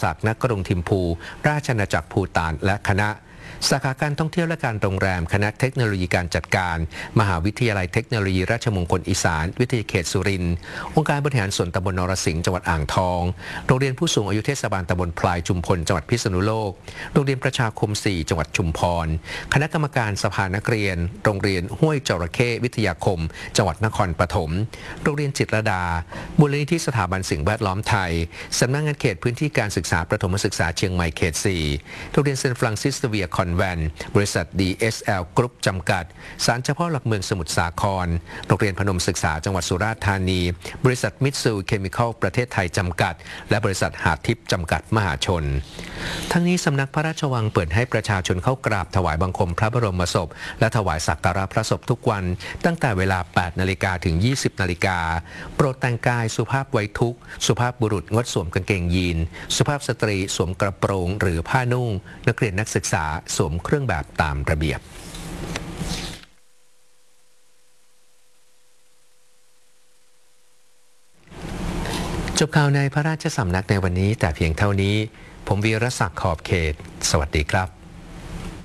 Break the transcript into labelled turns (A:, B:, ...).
A: ศักดิ์ณกรุงทิมพูราชอาณาจักรภูฏานและคณะสาขาการท่องเที่ยวและการโรงแรมคณะเทคโนโลยีการจัดการมหาวิทยาลัยเทคโนโลยีราชมงคลอีสานวิทยาเขตสุรินทร์องค์การบริหารส่วนตำบลนรสิงห์จังหวัดอ่างทองโรงเรียนผู้สูงอายุเทศบาลตำบลพลายชุมพลจังหวัดพิษณุโลกโรงเรียนประชาคม4จังหวัดชุมพรคณะกรรมการสภานักเรียนโรงเรียนห้วยจระเข้วิทยาคมจังหวัดนครปฐมโรงเรียนจิตรลดามูลนิธิสถาบันสิ่งแวดล้อมไทยสำนักงานเขตพื้นที่การศึกษาประถมศึกษาเชียงใหม่เขต4โรงเรียนเซนต์ฟรังซิสเวียร์คอนแวนต์บริษัท DSL Group จำกัดศาลเฉพาะหลักเมืองสมุทรสาครโรงเรียนพนมศึกษาจังหวัดสุราษฎร์ธานีบริษัทมิตซูเคมีคอลประเทศไทยจำกัดและบริษัทหาดทิพย์จำกัดมหาชนทั้งนี้สำนักพระราชวังเปิดให้ประชาชนเข้ากราบถวายบังคมพระบรมศพและถวายสักการะพระศพทุกวันตั้งแต่เวลา 8 นาฬิกาถึง 20 นาฬิกาโปรดแต่งกายสุภาพไว้ทุกข์สุภาพบุรุษงดสวมกางเกงยีนสุภาพสตรีสวมกระโปรงหรือผ้านุ่งนักเรียนนักศึกษาสวมเครื่องแบบตามระเบียบจบข่าวในพระราชสำนักในวันนี้แต่เพียงเท่านี้ผมวีรศักดิ์ขอบเขตสวัสดีครับ